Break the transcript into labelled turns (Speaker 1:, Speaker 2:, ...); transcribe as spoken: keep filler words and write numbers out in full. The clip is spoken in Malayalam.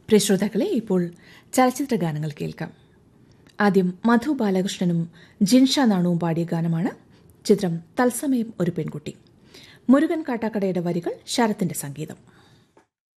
Speaker 1: പ്രിയ ശ്രോതാക്കളെ, ഇപ്പോൾ ചലച്ചിത്ര ഗാനങ്ങൾ കേൾക്കാം. ആദ്യം മധു ബാലകൃഷ്ണനും ജിൻഷ നാണുവും പാടിയ ഗാനമാണ്. ചിത്രം തത്സമയം ഒരു പെൺകുട്ടി. മുരുകൻ കാട്ടാക്കടയുടെ വരികൾ, ശരത്തിന്റെ സംഗീതം.